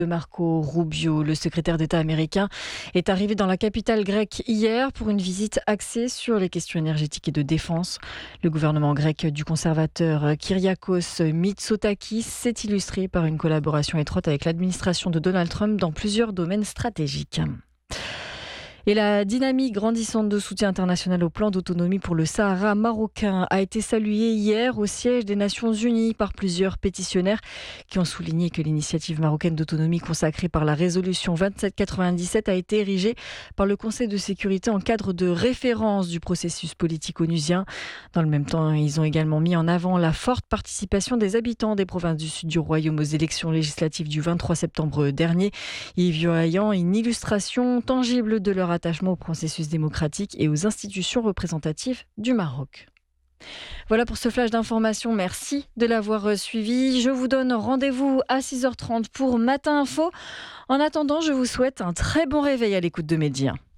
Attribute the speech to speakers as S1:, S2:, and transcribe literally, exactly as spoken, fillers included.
S1: de Marco Rubio, le secrétaire d'État américain, est arrivé dans la capitale grecque hier pour une visite axée sur les questions énergétiques et de défense. Le gouvernement grec du conservateur Kyriakos Mitsotakis s'est illustré par une collaboration étroite avec l'administration de Donald Trump dans plusieurs domaines stratégiques. Et la dynamique grandissante de soutien international au plan d'autonomie pour le Sahara marocain a été saluée hier au siège des Nations Unies par plusieurs pétitionnaires qui ont souligné que l'initiative marocaine d'autonomie consacrée par la résolution vingt-sept quatre-vingt-dix-sept a été érigée par le Conseil de sécurité en cadre de référence du processus politique onusien. Dans le même temps, ils ont également mis en avant la forte participation des habitants des provinces du sud du royaume aux élections législatives du vingt-trois septembre dernier, y voyant une illustration tangible de leur attachement au processus démocratique et aux institutions représentatives du Maroc. Voilà pour ce flash d'information. Merci de l'avoir suivi. Je vous donne rendez-vous à six heures trente pour Matin Info. En attendant, je vous souhaite un très bon réveil à l'écoute de Média.